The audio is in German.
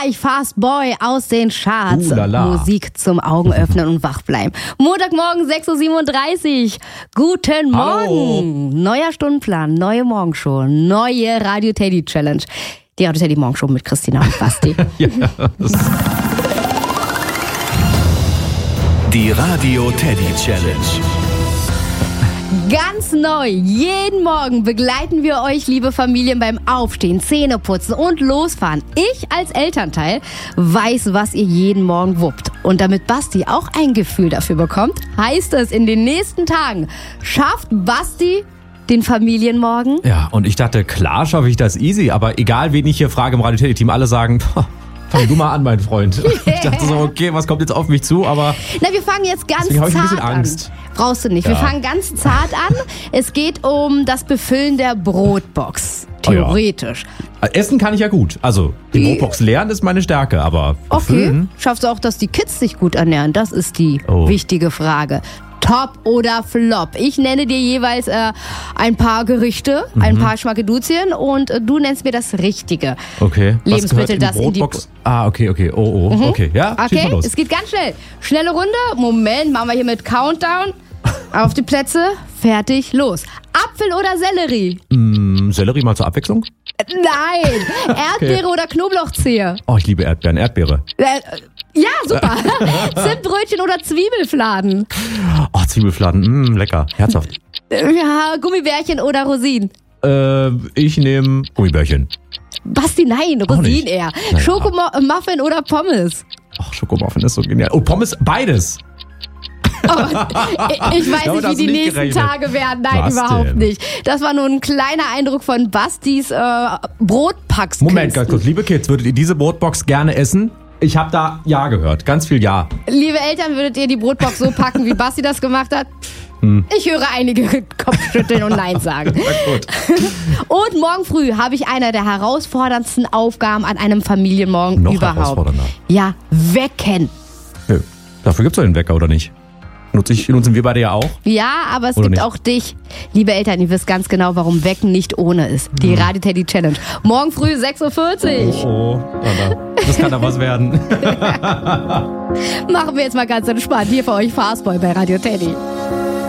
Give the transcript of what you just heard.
gleich Fast Boy aus den Charts. Lala. Musik zum Augenöffnen und wachbleiben. Montagmorgen 6.37 Uhr. Guten Morgen. Hallo. Neuer Stundenplan, neue Morgenshow, neue Radio Teddy Challenge. Die Radio Teddy Morgenshow mit Christina und Basti. Die Radio Teddy Challenge. Ganz neu, jeden Morgen begleiten wir euch, liebe Familien, beim Aufstehen, Zähneputzen und Losfahren. Ich als Elternteil weiß, was ihr jeden Morgen wuppt. Und damit Basti auch ein Gefühl dafür bekommt, heißt es in den nächsten Tagen, schafft Basti den Familienmorgen? Ja, und ich dachte, klar schaffe ich das easy, aber egal, wen ich hier frage im Radio Teddy Team, alle sagen, fang du mal an, mein Freund. Ich dachte so, okay, was kommt jetzt auf mich zu, aber Na, wir fangen jetzt ganz deswegen habe ich ein zart bisschen Angst. an. Brauchst du nicht. Ja. Wir fangen ganz zart an. Es geht um das Befüllen der Brotbox. Theoretisch. Essen kann ich ja gut. Also, die Brotbox leeren ist meine Stärke, aber Okay. befüllen? Schaffst du auch, dass die Kids sich gut ernähren? Das ist die wichtige Frage. Top oder Flop? Ich nenne dir jeweils ein paar Gerichte, ein paar Schmackeduzien und du nennst mir das Richtige. Okay. Was Lebensmittel, gehört das in die Brotbox? Okay. Okay, ja, schieß mal Okay, los. es geht ganz schnell. Schnelle Runde. Moment, machen wir hier mit Countdown. Auf die Plätze, fertig, los. Apfel oder Sellerie? Sellerie mal zur Abwechslung? Nein. Erdbeere oder Knoblauchzehe? Oh, ich liebe Erdbeeren. Erdbeere. Ja, super. Zimtbrötchen oder Zwiebelfladen? Oh, Zwiebelfladen. Lecker. Herzhaft. Ja, Gummibärchen oder Rosinen? Ich nehme Gummibärchen. Basti, nein, Auch Rosinen nicht. eher. Naja. Schokomuffin oder Pommes? Ach, Schokomuffin ist so genial. Oh, Pommes, beides. Ich weiß Damit nicht, wie hast du die nicht nächsten gerechnet. Tage werden. Nein, Was überhaupt denn? nicht. Das war nur ein kleiner Eindruck von Bastis Brotpacks. Moment, ganz kurz. Liebe Kids, würdet ihr diese Brotbox gerne essen? Ich habe da Ja gehört. Ganz viel Ja. Liebe Eltern, würdet ihr die Brotbox so packen, wie Basti das gemacht hat? Ich höre einige Kopfschütteln und Nein sagen. Na gut. Und morgen früh habe ich eine der herausforderndsten Aufgaben an einem Familienmorgen Noch überhaupt. herausfordernder. Ja, wecken. Nö. Dafür gibt's doch den Wecker, oder nicht? Nutzen wir beide ja auch. Ja, aber es Oder gibt nicht? auch dich. Liebe Eltern, ihr wisst ganz genau, warum Wecken nicht ohne ist. Die Radio Teddy Challenge. Morgen früh 6.40 Uhr. Oh, das kann da was werden. Machen wir jetzt mal ganz entspannt. Hier für euch Fastboy bei Radio Teddy.